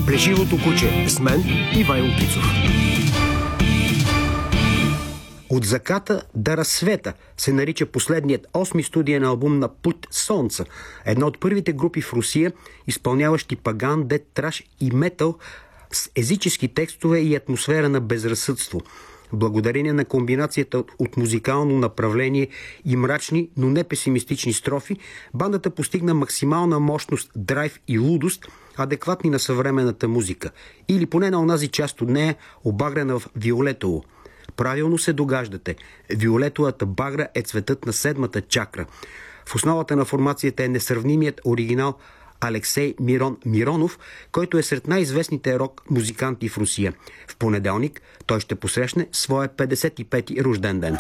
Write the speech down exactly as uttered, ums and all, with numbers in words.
Плешивото куче с мен Ивайло Кицов. От заката до разсвета се нарича последният осми студиен албум на Път Сонца, една от първите групи в Русия, изпълняващи паган, дет траш и метал с езически текстове и атмосфера на безразсъдство. Благодарение на комбинацията от музикално направление и мрачни, но не песимистични строфи, бандата постигна максимална мощност, драйв и лудост, адекватни на съвременната музика, или поне на онази част от нея, обагрена в виолетово. Правилно се догаждате. Виолетовата багра е цветът на седмата чакра. В основата на формацията е несравнимият оригинал Алексей Мирон Миронов, който е сред най-известните рок-музиканти в Русия. В понеделник той ще посрещне своя петдесет и пети рожден ден.